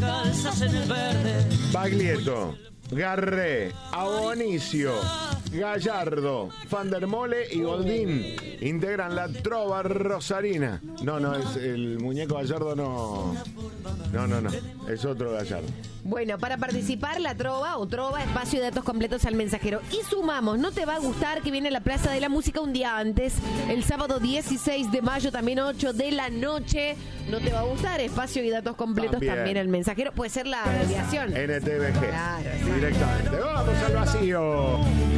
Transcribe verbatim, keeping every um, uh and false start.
descalzas en el verde. Baglietto, Garré, Abonicio, Gallardo, Fandermole y Goldín integran la trova rosarina. No, no, es el muñeco Gallardo, no. No, no, no, es otro Gallardo. Bueno, para participar, la trova o trova, espacio de datos completos al mensajero. Y sumamos, no te va a gustar que viene la Plaza de la Música un día antes, el sábado dieciséis de mayo, también ocho de la noche. No te va a gustar, espacio y datos completos también, también al mensajero. Puede ser la abreviación. N T V G. Claro, directamente. Vamos al vacío.